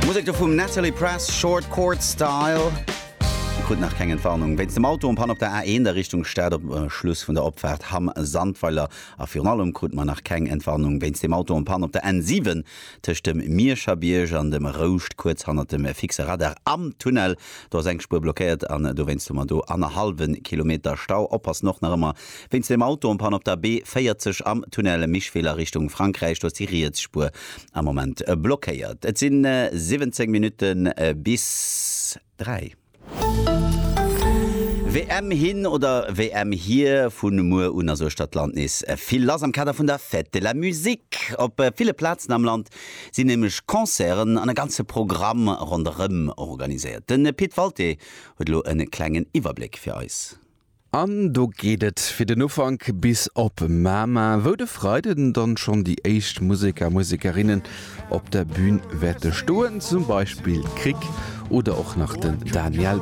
Musik vum Natalie Press, Short Chord Style. Gut nach keine Entwarnung. Wenn dem Auto pan op der A1 der Richtung steht op Schluss von der Opfahrt ham Sandweiler a Fionalum krut man nach keng Entwarnung. Wenn dem Auto pan op der N7 tech dem Mierschabierge an dem Roust kurz han dem fixe Radar am Tunnel do Engspur blockiert an du wennst du man do an halben Kilometer Stau oppass noch nach immer. Wenn dem Auto pan op der B40 am Tunnel Mischfehler Richtung Frankreich durch die Rietspur am Moment blockiert. Et sind 17 Minuten bis 3. WM hin oder WM hier vun Mur un so Stadtlandnis. Viel lass am Kader vun der Fête de la Musik. Op viele Plätzen am Land sind nämlich Konzern an ein ganze Programm rundherum organisiert. Den Piet Walte huet lo einen kleinen Überblick für euch. An do gehtt fir den Ufang bis op Mama wurde Freuden dann schon die echt Musikerinnen op der Bühne wette stoen, zum Beispiel Krieg oder auch nach den Daniel